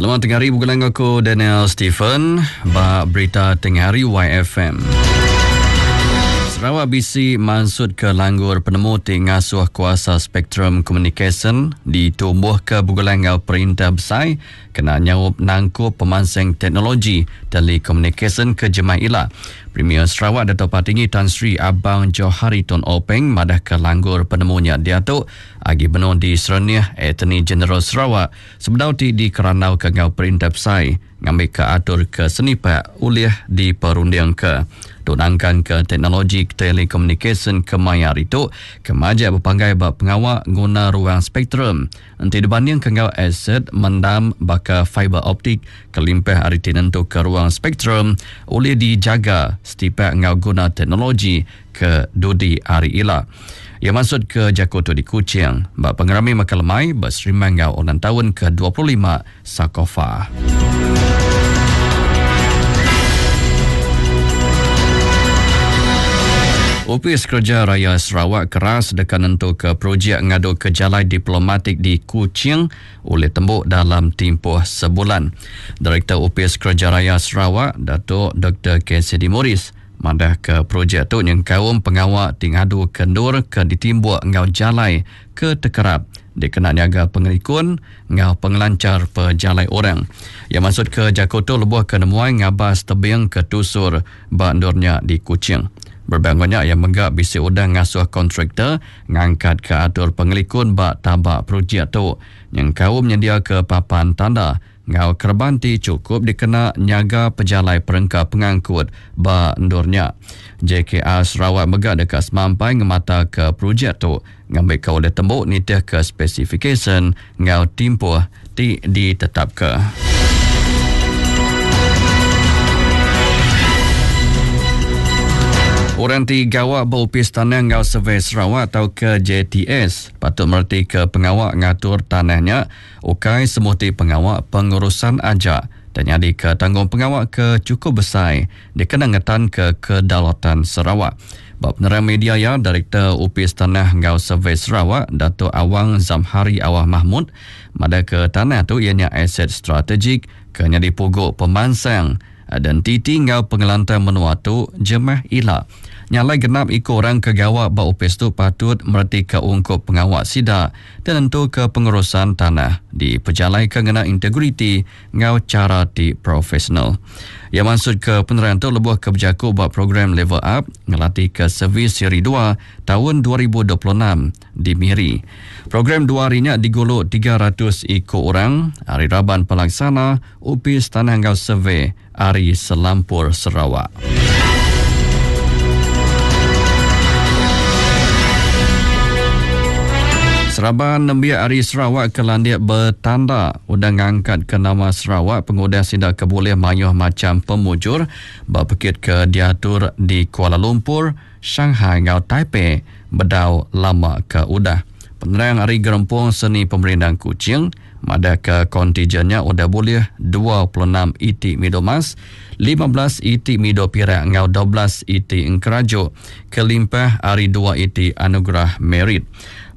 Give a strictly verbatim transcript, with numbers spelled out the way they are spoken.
Selamat tengah hari, bukan aku Daniel Stephen, bak berita tengah hari Y F M. Sarawak B C mansut ke langgur penemu ti ngasuh kuasa Spectrum Communication ditumbuh ke bugulangau perintah besar kena nyawup nangkup pemanseng teknologi telekomunikasi ke Jemaah Ila. Premier Sarawak Dato' Patinggi Tan Sri Abang Johari Tun Openg madah ke langgur penemunya diatuk agi benon di Sereniah Attorney General Sarawak sebedau ti di keranau ke ngau perintah besar ngambil ke atur ke senipak uliah di perunding ke tunangkan ke teknologi telekomunikasi ke mayar itu kemajak berpanggai bak pengawak guna ruang spektrum nanti dibanding ke ngau aset mendam baka fiber optik kelimpah hari tinentu ke ruang spektrum oleh dijaga setiap ngau guna teknologi ke dudi hari ila. Ia maksud ke Jakarta di Kuching bak pengerami makalemai berserimang ngau ulang tahun ke dua puluh lima Sakofa. Opis Kerja Raya Sarawak keras dekan nentu ke projek ngadu ke jalai diplomatik di Kuching oleh tembuk dalam tempoh sebulan. Direktur Opis Kerja Raya Sarawak, Datuk Doktor Cassidy Morris, madah ke projek tu yang kaum pengawak tingadu kendur ke ditimbuk ngau jalai ke tekerap dikena niaga pengerikun ngau pengelancar pejalai orang. Yang maksud ke Jakarta lebuh ke nemuai ngabas tebing ke tusur bandurnya di Kuching. Berbangunnya yang menggap bisi udang ngasuh kontraktor ngangkat ke atur pengelikun bak tabak projek tu yang kaum menyedia ke papan tanda ngau kerbanti cukup dikena nyaga pejalai perengkap pengangkut bak endurnya. J K R Sarawak megak dekat semampai ngemata ke projek tu ngambil kau oleh tembuk nitih ke spesifikasi ngau timpuh ti ditetap ke. Orang ti gawak berupis tanah ngau survey Sarawak atau ke J T S patut merti ke pengawak ngatur tanahnya ukai semuti pengawak pengurusan ajak dan jadi ke tanggung pengawak ke cukup besar dikenangetan ke kedaulatan Sarawak. Bab penerang media ya Direktur Upis Tanah Ngau Survey Sarawak Datuk Awang Zamhari Awah Mahmud mada ke tanah tu ianya aset strategik ke nyadi puguk pemansang dan titi ngau pengelantar menua tu Jemaah Ila. Nyalai genap ikut orang kegawak bak upis tu patut merti ke ungkup pengawak sida dan tentu ke pengurusan tanah di pejalai kengena integriti ngau cara ti profesional. Yang maksud ke penerang tu lebuh ke berjaku bak program level up ngelatih ke servis seri dua tahun dua ribu dua puluh enam di Miri. Program dua harinya digolok tiga ratus ikut orang hari Raban pelaksana upis tanah ngau survey Ari Selampur Sarawak. Seraban Nembiak Ari Sarawak ke landiak bertanda udang angkat ke nama Sarawak pengudah sida keboleh mayuh macam pemujur berpekit ke diatur di Kuala Lumpur, Shanghai ngau Taipei bedau lama ke udah. Penerang Ari Gerempung Seni Pemerintahan Kuching mada ke kontijennya udah boleh dua puluh enam itik mido mas, lima belas itik mido pirak ngau dua belas itik engkerajo, kelimpah Ari dua itik anugerah merit.